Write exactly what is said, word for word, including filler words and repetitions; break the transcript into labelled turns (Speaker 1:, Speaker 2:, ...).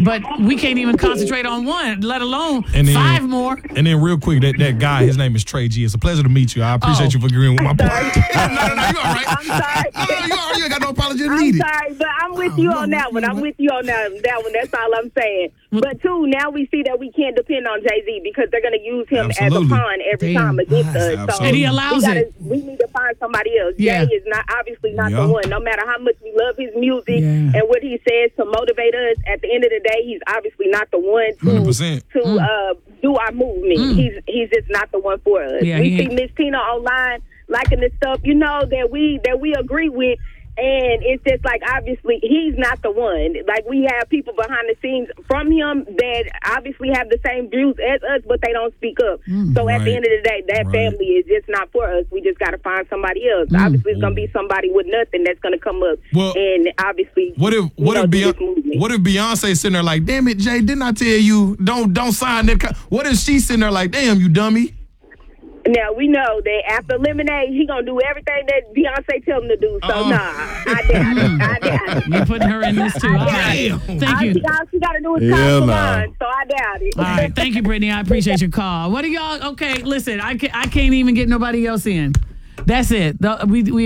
Speaker 1: but we can't even concentrate on one, let alone
Speaker 2: And then-
Speaker 1: five more.
Speaker 2: And then real quick, that, that guy, his name is Trey G. It's a pleasure to meet you. I appreciate
Speaker 1: Oh.
Speaker 2: you for agreeing with my point.
Speaker 3: sorry.
Speaker 2: no, no, no, you all right.
Speaker 3: I'm sorry.
Speaker 2: No, no, you all right. You ain't got no apology
Speaker 3: I'm
Speaker 2: needed.
Speaker 3: sorry, but I'm with you on that one. I'm with you on that, that one. That's all I'm saying. But two, now we see that we can't depend on Jay-Z because they're going to use him
Speaker 2: Absolutely.
Speaker 3: as a pawn every
Speaker 1: Damn.
Speaker 3: time against us. So
Speaker 2: Absolutely.
Speaker 1: And he
Speaker 3: we,
Speaker 1: allows
Speaker 3: gotta,
Speaker 1: it.
Speaker 3: we need to find somebody else.
Speaker 1: Yeah.
Speaker 3: Jay is not obviously not
Speaker 2: Yeah.
Speaker 3: the one. No matter how much we love his music
Speaker 1: Yeah.
Speaker 3: and what he says to motivate us, at the end of the day, he's obviously not the one to
Speaker 2: one hundred percent.
Speaker 3: to uh, do our movement. He's he's just not the one for us.
Speaker 1: Yeah,
Speaker 3: we
Speaker 1: he
Speaker 3: see
Speaker 1: ain't-
Speaker 3: Miss Tina online liking the stuff, you know, that we that we agree with. And it's just like, obviously, he's not the one. Like, we have people behind the scenes from him that obviously have the same views as us, but they don't speak up. So at
Speaker 2: Right.
Speaker 3: the end of the day, that
Speaker 2: Right.
Speaker 3: family is just not for us. We just got to find somebody else. Obviously, it's going to be somebody with nothing that's going to come up.
Speaker 2: Well,
Speaker 3: and obviously,
Speaker 2: What if
Speaker 3: you
Speaker 2: what
Speaker 3: know,
Speaker 2: if
Speaker 3: do this
Speaker 2: Beyonce,
Speaker 3: movement.
Speaker 2: what if Beyonce sitting there like, damn it, Jay, didn't I tell you don't don't sign that? Co-? What if she's sitting there like, damn, you dummy?
Speaker 3: Now, we know that after Lemonade, he going to do everything that Beyonce tell him to do. So,
Speaker 2: Uh-uh.
Speaker 3: nah, I doubt it. I doubt it.
Speaker 1: You're putting her in this too. All right.
Speaker 2: Damn.
Speaker 1: Thank
Speaker 3: All
Speaker 1: you.
Speaker 3: she, all she got to do is
Speaker 4: Yeah,
Speaker 3: call the
Speaker 4: nah.
Speaker 3: line, so I doubt it.
Speaker 1: All right. Thank you, Brittany. I appreciate your call. What do y'all? Okay, listen, I can't, I can't even get nobody else in. That's it. The, we, we